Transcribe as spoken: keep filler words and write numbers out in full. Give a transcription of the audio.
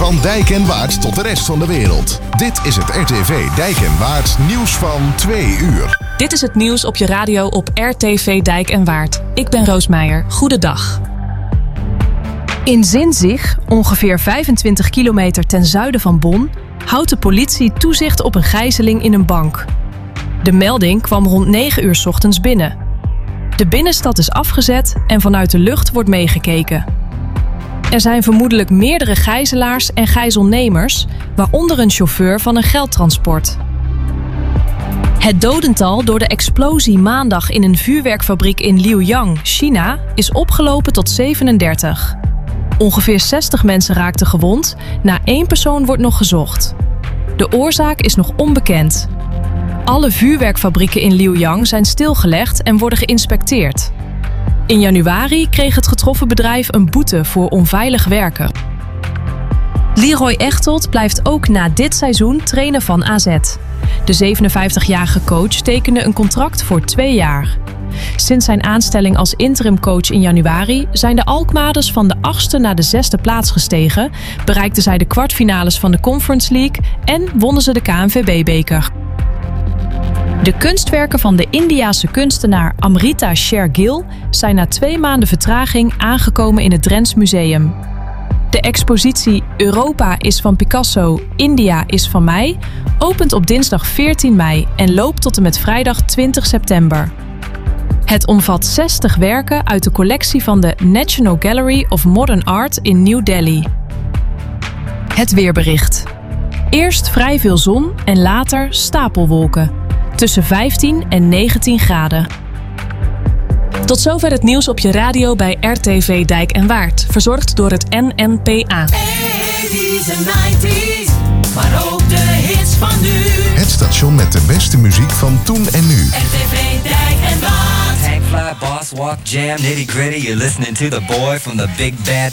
Van Dijk en Waard tot de rest van de wereld. Dit is het R T V Dijk en Waard nieuws van twee uur. Dit is het nieuws op je radio op R T V Dijk en Waard. Ik ben Roos Meijer. Goedendag. In Zinzig, ongeveer vijfentwintig kilometer ten zuiden van Bonn, houdt de politie toezicht op een gijzeling in een bank. De melding kwam rond negen uur 's ochtends binnen. De binnenstad is afgezet en vanuit de lucht wordt meegekeken. Er zijn vermoedelijk meerdere gijzelaars en gijzelnemers, waaronder een chauffeur van een geldtransport. Het dodental door de explosie maandag in een vuurwerkfabriek in Liuyang, China, is opgelopen tot zevenendertig. Ongeveer zestig mensen raakten gewond, na één persoon wordt nog gezocht. De oorzaak is nog onbekend. Alle vuurwerkfabrieken in Liuyang zijn stilgelegd en worden geïnspecteerd. In januari kreeg het getroffen bedrijf een boete voor onveilig werken. Leroy Echtelt blijft ook na dit seizoen trainer van A Z. De zevenenvijftigjarige coach tekende een contract voor twee jaar. Sinds zijn aanstelling als interimcoach in januari zijn de Alkmaarders van de achtste naar de zesde plaats gestegen, bereikten zij de kwartfinales van de Conference League en wonnen ze de K N V B-beker. De kunstwerken van de Indiase kunstenaar Amrita Shergill zijn na twee maanden vertraging aangekomen in het Drents Museum. De expositie Europa is van Picasso, India is van mij opent op dinsdag veertien mei en loopt tot en met vrijdag twintig september. Het omvat zestig werken uit de collectie van de National Gallery of Modern Art in New Delhi. Het weerbericht. Eerst vrij veel zon en later stapelwolken. Tussen vijftien en negentien graden. Tot zover het nieuws op je radio bij R T V Dijk en Waard. Verzorgd door het N N P A. eighties en nineties, maar ook de hits van nu. Het station met de beste muziek van toen en nu. R T V Dijk en Waard. Tank fly, boss walk, jam, nitty gritty. You're listening to the boy from the big bad